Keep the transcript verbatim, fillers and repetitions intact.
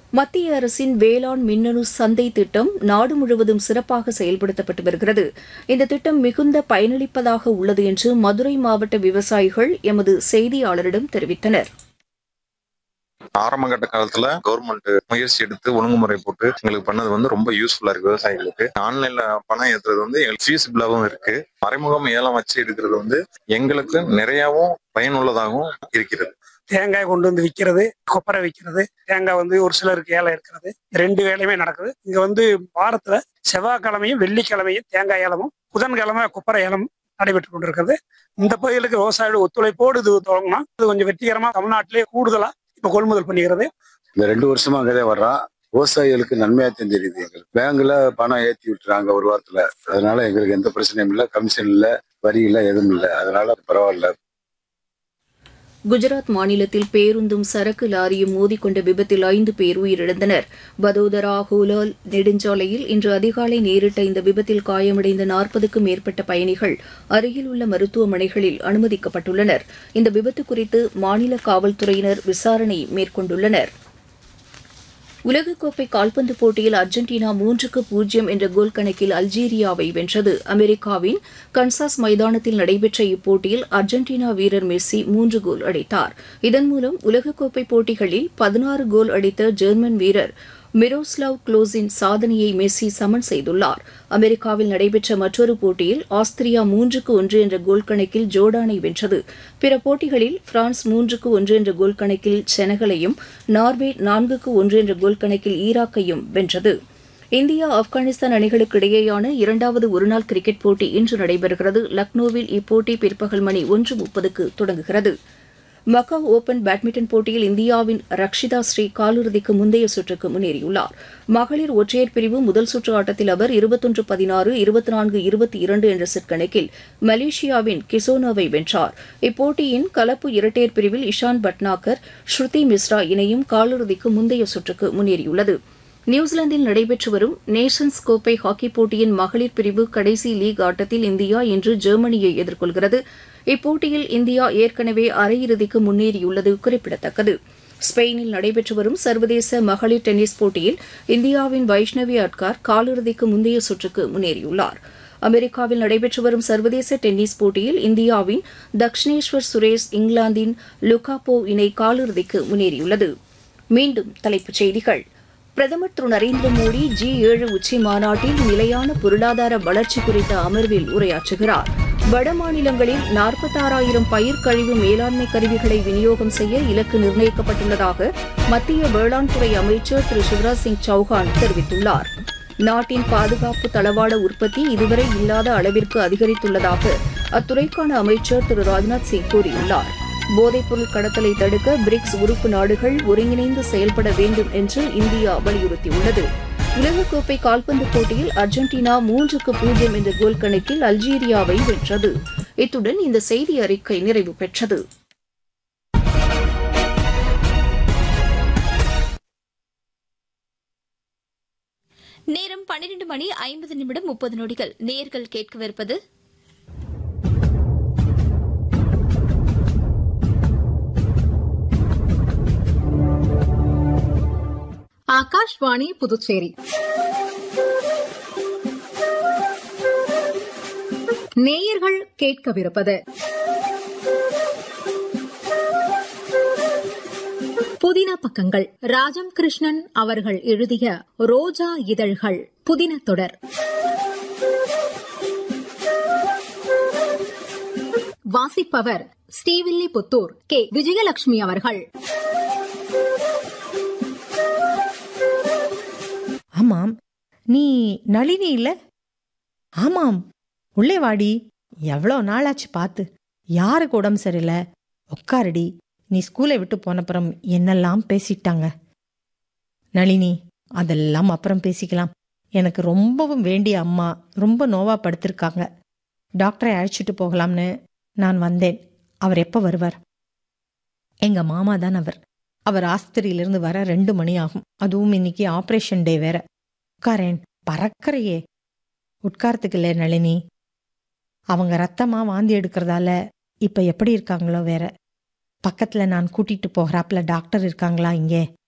மத்திய அரசின் வேளாண் மின்னணு சந்தை திட்டம் நாடு முழுவதும் சிறப்பாக செயல்படுத்தப்பட்டு வருகிறது. இந்த திட்டம் மிகுந்த பயனளிப்பதாக உள்ளது என்று மதுரை மாவட்ட விவசாயிகள் எமது செய்தியாளரிடம் தெரிவித்தனர். ஆரம்ப கட்ட காலத்துல கவர்மெண்ட் முயற்சி எடுத்து ஒழுங்குமுறை போட்டு எங்களுக்கு பண்ணது வந்து ரொம்ப யூஸ்ஃபுல்லா இருக்கு. விவசாயிகளுக்கு ஆன்லைன்ல பணம் ஏற்றுறது வந்து எங்களுக்கு ஃபீஸிபிளாகவும் இருக்கு. மறைமுகம் ஏலம் வச்சு எடுக்கிறது வந்து எங்களுக்கு நிறையவும் பயனுள்ளதாகவும் இருக்கிறது. தேங்காய் கொண்டு வந்து விற்கிறது, கொப்பரை விற்கிறது, தேங்காய் வந்து ஒரு சிலருக்கு ஏலம் எடுக்கிறது, ரெண்டு வேலையுமே நடக்குது. இங்க வந்து வாரத்துல செவ்வாய்க்கிழமையும் வெள்ளிக்கிழமையும் தேங்காய் ஏலமும் புதன்கிழமை கொப்பரை ஏலமும் நடைபெற்று கொண்டிருக்கிறது. இந்த பகுதிகளுக்கு விவசாயிகள் ஒத்துழைப்போடு இது தொடங்கினா இது கொஞ்சம் வெற்றிகரமா தமிழ்நாட்டிலேயே கூடுதலா இப்ப கொள்முதல் பண்ணிக்கிறது. இந்த ரெண்டு வருஷமா அங்கதே வர்றோம். விவசாயிகளுக்கு நன்மையா தெரிஞ்சிருக்குது. எங்களுக்கு பேங்க்ல பணம் ஏற்றி விட்டுறாங்க ஒரு வாரத்துல. அதனால எங்களுக்கு எந்த பிரச்சனையும் இல்லை, கமிஷன் இல்லை, வரி இல்லை, எதுவும் இல்லை. அதனால பரவாயில்ல. குஜராத் மாநிலத்தில் பேருந்தும் சரக்கு லாரியும் மோதிக்கொண்ட விபத்தில் ஐந்து பேர் உயிரிழந்தனர். வதோதரா ஹோலால் நெடுஞ்சாலையில் இன்று அதிகாலை நேரிட்ட இந்த விபத்தில் காயமடைந்த நாற்பதுக்கும் மேற்பட்ட பயணிகள் அருகில் உள்ள மருத்துவமனைகளில் அனுமதிக்கப்பட்டுள்ளனர். இந்த விபத்து குறித்து மாநில காவல்துறையினர் விசாரணை மேற்கொண்டுள்ளனர். உலகக்கோப்பை கால்பந்து போட்டியில் அர்ஜென்டினா மூன்றுக்கு பூஜ்ஜியம் என்ற கோல் கணக்கில் அல்ஜீரியாவை வென்றது. அமெரிக்காவின் கன்சாஸ் மைதானத்தில் நடைபெற்ற இப்போட்டியில் அர்ஜென்டினா வீரர் மெஸ்ஸி மூன்று கோல் அடித்தார். இதன் மூலம் உலகக்கோப்பை போட்டிகளில் பதினாறு கோல் அடித்த ஜெர்மன் வீரர் மிரோஸ்லாவ் க்ளோஸின் சாதனையை மெஸ்ஸி சமன் செய்துள்ளார். அமெரிக்காவில் நடைபெற்ற மற்றொரு போட்டியில் ஆஸ்திரியா மூன்றுக்கு ஒன்று என்ற கோல் கணக்கில் ஜோர்டானை வென்றது. பிற போட்டிகளில் பிரான்ஸ் மூன்றுக்கு ஒன்று என்ற கோல் கணக்கில் செனகலையும், நார்வே நான்குக்கு ஒன்று என்ற கோல் கணக்கில் ஈராக்கையும் வென்றது. இந்தியா ஆப்கானிஸ்தான் அணிகளுக்கு இடையேயான இரண்டாவது ஒருநாள் கிரிக்கெட் போட்டி இன்று நடைபெறுகிறது. லக்னோவில் இப்போட்டி பிற்பகல் மணி ஒன்று முப்பதுக்கு தொடங்குகிறது. மக்காவ் ஓபன் பேட்மிண்டன் போட்டியில் இந்தியாவின் ரக்ஷிதா ஸ்ரீ காலிறுதிக்கு முந்தைய சுற்றுக்கு முன்னேறியுள்ளார். மகளிர் ஒற்றையர் பிரிவு முதல் சுற்று ஆட்டத்தில் அவர் இருபத்தொன்று பதினாறு இருபத்தி நான்கு இருபத்தி இரண்டு என்ற செட் கணக்கில் மலேசியாவின் கிசோனோவை வென்றார். இப்போட்டியின் கலப்பு இரட்டையர் பிரிவில் இஷான் பட்னாகர் ஸ்ருதி மிஸ்ரா இணையும் காலிறுதிக்கு முந்தைய சுற்றுக்கு முன்னேறியுள்ளது. நியூசிலாந்தில் நடைபெற்று வரும் நேஷன்ஸ் கோப்பை ஹாக்கி போட்டியின் மகளிர் பிரிவு கடைசி லீக் ஆட்டத்தில் இந்தியா இன்று ஜெர்மனியை எதிர்கொள்கிறது. இப்போட்டியில் இந்தியா ஏற்கனவே அரையிறுதிக்கு முன்னேறியுள்ளது குறிப்பிடத்தக்கது. ஸ்பெயினில் நடைபெற்று வரும் சர்வதேச மகளிர் டென்னிஸ் போட்டியில் இந்தியாவின் வைஷ்ணவி அட்கார் காலிறுதிக்கு முந்தைய சுற்றுக்கு முன்னேறியுள்ளார். அமெரிக்காவில் நடைபெற்று வரும் சர்வதேச டென்னிஸ் போட்டியில் இந்தியாவின் தக்ஷினேஸ்வர் சுரேஷ் இங்கிலாந்தின் லுகாபோ இணை காலிறுதிக்கு முன்னேறியுள்ளது. மீண்டும் தலைப்புச் செய்திகள். பிரதமர் திரு நரேந்திர மோடி ஜி ஏழு உச்சி மாநாட்டில் நிலையான பொருளாதார வளர்ச்சி குறித்த அமர்வில் உரையாற்றுகிறார். வட மாநிலங்களில் நாற்பத்தாறாயிரம் பயிர் கழிவு மேலாண்மை கருவிகளை விநியோகம் செய்ய இலக்கு நிர்ணயிக்கப்பட்டுள்ளதாக மத்திய வேளாண் துறை அமைச்சர் திரு சிவராஜ் சிங் சௌஹான் தெரிவித்துள்ளார். நாட்டின் பாதுகாப்பு தளவாட உற்பத்தி இதுவரை இல்லாத அளவிற்கு அதிகரித்துள்ளதாக அத்துறைக்கான அமைச்சர் திரு ராஜ்நாத் சிங் கூறியுள்ளார். போதைப்பொருள் கடத்தலை தடுக்க பிரிக்ஸ் உறுப்பு நாடுகள் ஒருங்கிணைந்து செயல்பட வேண்டும் என்று இந்தியா வலியுறுத்தியுள்ளது. உலகக்கோப்பை கால்பந்து போட்டியில் அர்ஜென்டினா மூன்றுக்கு பூஜ்ஜியம் என்ற கோல் கணக்கில் அல்ஜீரியாவை வென்றது. இத்துடன் இந்த செய்தி அறிக்கை நிறைவு பெற்றது. நேரம் பன்னிரண்டு மணி ஐம்பது நிமிடம் முப்பது நொடிகள். நேயர்கள் கேட்கவிருப்பது ஆகாஷ்வாணி புதுச்சேரி. நேயர்கள் கேட்கவிருப்பது புதின பக்கங்கள். ராஜம் கிருஷ்ணன் அவர்கள் எழுதிய ரோஜா இதழ்கள் புதின தொடர். வாசிப்பவர் ஸ்ரீவில்லிபுத்தூர் கே விஜயலட்சுமி அவர்கள். ஆமாம், நீ நளினி இல்ல? ஆமாம், உள்ளே வாடி. எவ்வளோ நாளாச்சு பார்த்து. யாருக்கு உடம்பு சரியில்லை? உக்காரடி. நீ ஸ்கூலை விட்டு போனப்புறம் என்னெல்லாம் பேசிட்டாங்க. நளினி, அதெல்லாம் அப்புறம் பேசிக்கலாம். எனக்கு ரொம்பவும் வேண்டிய அம்மா ரொம்ப நோவா படுத்திருக்காங்க. டாக்டரை அழைச்சிட்டு போகலாம்னு நான் வந்தேன். அவர் எப்போ வருவார்? எங்க மாமா தான் அவர். அவர் ஆஸ்பத்திரியிலிருந்து வர ரெண்டு மணி ஆகும். அதுவும் இன்னைக்கு ஆப்ரேஷன் டே வேற. உட்காரேன். பறக்கறையே. உட்காரத்துக்கு இல்லை நளினி. அவங்க ரத்தமா வாந்தி எடுக்கிறதால இப்ப எப்படி இருக்காங்களோ வேற. பக்கத்துல நான் கூட்டிட்டு போகிறாப்புல டாக்டர் இருக்காங்களா இங்கே?